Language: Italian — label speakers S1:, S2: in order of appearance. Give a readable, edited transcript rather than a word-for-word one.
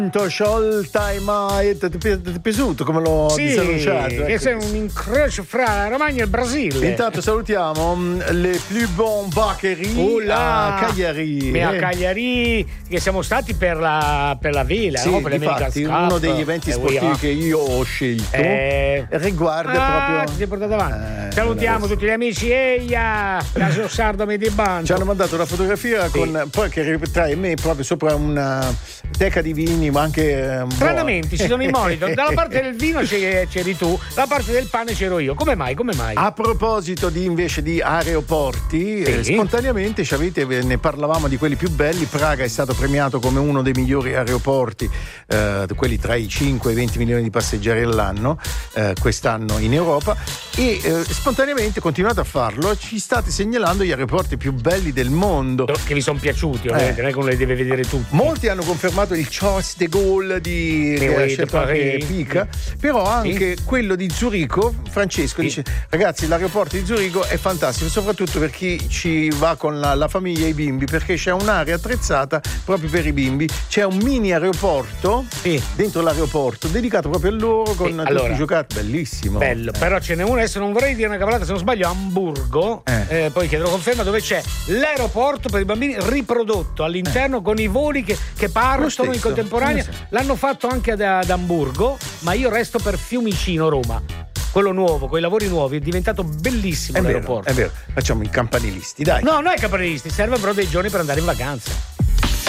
S1: Sciolta e mai ti è piaciuto come l'ho disannunciato?
S2: Che sei un incrocio fra la Romagna e il Brasile.
S1: Intanto salutiamo le plus bonnes vacherie a Cagliari.
S2: A Cagliari, che siamo stati per la vela,
S1: sì,
S2: no? Per
S1: infatti uno degli eventi sportivi che io ho scelto riguarda proprio.
S2: Ti sei portato avanti. Salutiamo tutti gli amici Eia, Casio Sardo Medibanco.
S1: Ci hanno mandato una fotografia con poi che ritrae me proprio sopra una teca di vini, ma anche
S2: stranamente ci sono i monitor. Dalla parte del vino c'eri tu, dalla parte del pane c'ero io. Come mai?
S1: A proposito invece di aeroporti, spontaneamente ne parlavamo di quelli più belli. Praga è stato premiato come uno dei migliori aeroporti, quelli tra i 5 e i 20 milioni di passeggeri all'anno quest'anno in Europa, e spontaneamente continuate a farlo, ci state segnalando gli aeroporti più belli del mondo
S2: che vi sono piaciuti, ovviamente, non è che uno li deve vedere tutti.
S1: Molti hanno confermato il Charles de Gaulle che ha scelto anche Pica, però anche quello di Zurigo. Francesco dice: ragazzi, l'aeroporto di Zurigo è fantastico, soprattutto per chi ci va con la famiglia e i bimbi, perché c'è un'area attrezzata proprio per i bimbi, c'è un mini aeroporto dentro l'aeroporto dedicato proprio a loro con tutti i giocattoli, bellissimo.
S2: Bello, però ce n'è uno, adesso non vorrei dire una cavolata, se non sbaglio a Amburgo, poi chiederò conferma, dove c'è l'aeroporto per i bambini riprodotto all'interno con i voli che partono in contemporanea. L'hanno fatto anche ad Amburgo, ma io resto per Fiumicino, Roma. Quello nuovo, con i lavori nuovi, è diventato bellissimo l'aeroporto.
S1: È vero, facciamo i campanilisti, dai.
S2: No, noi campanilisti, serve però dei giorni per andare in vacanza.